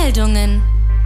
Meldungen.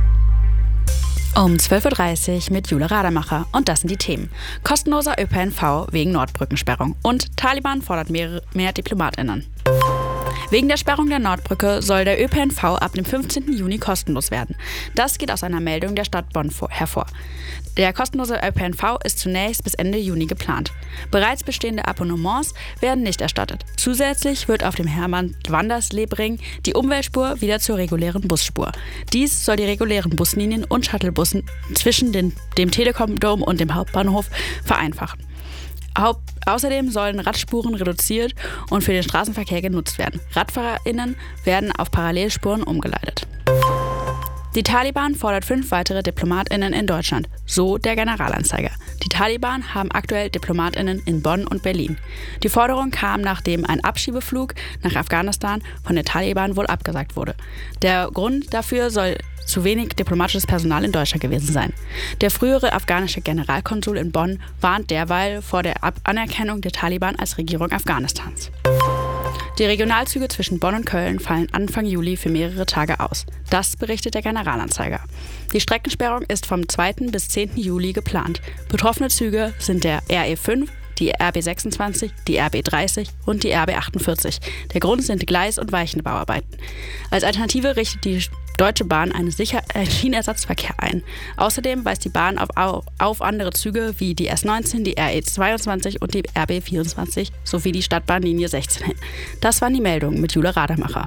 Um 12.30 Uhr mit Jule Radermacher. Und das sind die Themen. Kostenloser ÖPNV wegen Nordbrückensperrung. Und Taliban fordert mehr DiplomatInnen. Wegen der Sperrung der Nordbrücke soll der ÖPNV ab dem 15. Juni kostenlos werden. Das geht aus einer Meldung der Stadt Bonn hervor. Der kostenlose ÖPNV ist zunächst bis Ende Juni geplant. Bereits bestehende Abonnements werden nicht erstattet. Zusätzlich wird auf dem Hermann-Wanders-Lebring die Umweltspur wieder zur regulären Busspur. Dies soll die regulären Buslinien und Shuttlebussen zwischen dem Telekom-Dom und dem Hauptbahnhof vereinfachen. Außerdem sollen Radspuren reduziert und für den Straßenverkehr genutzt werden. RadfahrerInnen werden auf Parallelspuren umgeleitet. Die Taliban fordert 5 weitere DiplomatInnen in Deutschland, so der Generalanzeiger. Die Taliban haben aktuell DiplomatInnen in Bonn und Berlin. Die Forderung kam, nachdem ein Abschiebeflug nach Afghanistan von den Taliban wohl abgesagt wurde. Der Grund dafür soll zu wenig diplomatisches Personal in Deutschland gewesen sein. Der frühere afghanische Generalkonsul in Bonn warnt derweil vor der Anerkennung der Taliban als Regierung Afghanistans. Die Regionalzüge zwischen Bonn und Köln fallen Anfang Juli für mehrere Tage aus. Das berichtet der Generalanzeiger. Die Streckensperrung ist vom 2. bis 10. Juli geplant. Betroffene Züge sind der RE5, die RB26, die RB30 und die RB48. Der Grund sind Gleis- und Weichenbauarbeiten. Als Alternative richtet die Deutsche Bahn einen Schienenersatzverkehr ein. Außerdem weist die Bahn auf andere Züge wie die S19, die RE22 und die RB24 sowie die Stadtbahnlinie 16 hin. Das waren die Meldungen mit Jule Radermacher.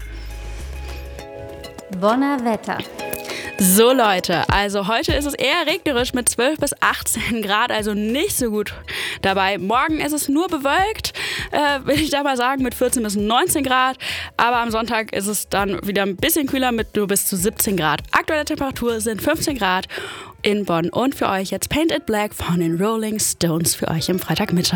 Bonner Wetter. So Leute, also heute ist es eher regnerisch mit 12 bis 18 Grad, also nicht so gut dabei. Morgen ist es nur bewölkt, will ich da mal sagen, mit 14 bis 19 Grad. Aber am Sonntag ist es dann wieder ein bisschen kühler mit nur bis zu 17 Grad. Aktuelle Temperatur sind 15 Grad in Bonn. Und für euch jetzt Paint It Black von den Rolling Stones für euch im Freitagmittag.